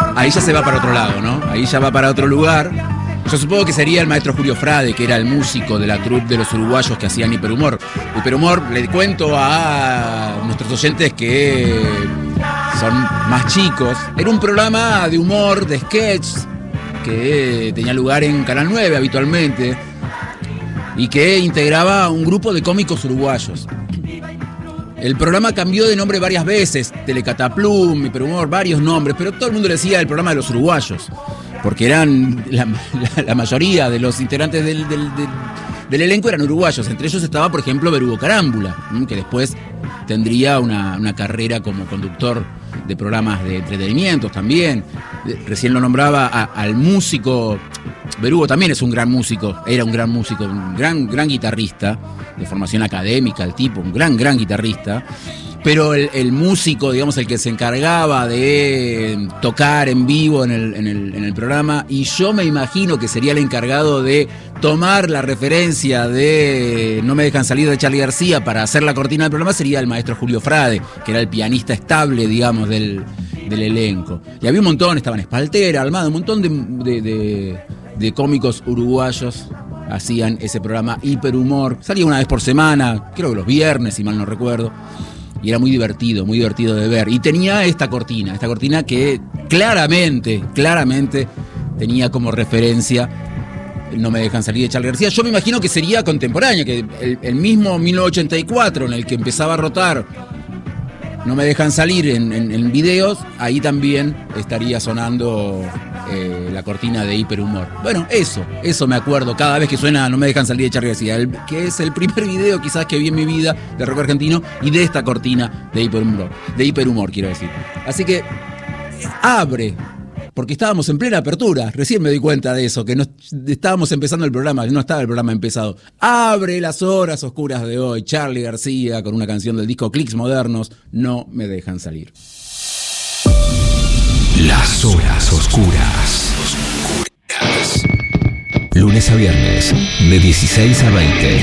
ahí ya se va para otro lado, ¿no? Ahí ya va para otro lugar. Yo supongo que sería el maestro Julio Frade, que era el músico de la troupe de los uruguayos que hacían Hiperhumor. Hiperhumor, le cuento a nuestros oyentes que son más chicos. Era un programa de humor, de sketch, que tenía lugar en Canal 9 habitualmente y que integraba un grupo de cómicos uruguayos. El programa cambió de nombre varias veces, Telecataplum, Hiperhumor, varios nombres, pero todo el mundo le decía el programa de los uruguayos, porque eran la mayoría de los integrantes del elenco eran uruguayos. Entre ellos estaba, por ejemplo, Berugo Carámbula, que después tendría una carrera como conductor de programas de entretenimientos también. Recién lo nombraba al músico. Berugo también es un gran músico, era un gran músico, un gran guitarrista, de formación académica el tipo, un gran guitarrista. Pero el músico, digamos, el que se encargaba de tocar en vivo en el programa, y yo me imagino que sería el encargado de tomar la referencia de No me dejan salir de Charly García para hacer la cortina del programa, sería el maestro Julio Frade, que era el pianista estable, digamos, del elenco. Y había un montón, estaban Espaltera, Almada, un montón de cómicos uruguayos hacían ese programa Hiperhumor. Salía una vez por semana, creo que los viernes, si mal no recuerdo. Y era muy divertido de ver. Y tenía esta cortina que claramente tenía como referencia No me dejan salir de Charly García. Yo me imagino que sería contemporáneo, que el mismo 1984 en el que empezaba a rotar No me dejan salir en videos, ahí también estaría sonando la cortina de Hiperhumor. Bueno, eso me acuerdo cada vez que suena No me dejan salir de Charly García, que es el primer video quizás que vi en mi vida de rock argentino y de esta cortina de Hiperhumor, quiero decir. Así que abre, porque estábamos en plena apertura, recién me doy cuenta de eso, que no estábamos empezando el programa, no estaba el programa empezado. Abre las horas oscuras de hoy, Charly García con una canción del disco Clics Modernos, No me dejan salir. Las horas oscuras. Lunes a viernes, de 16 a 20.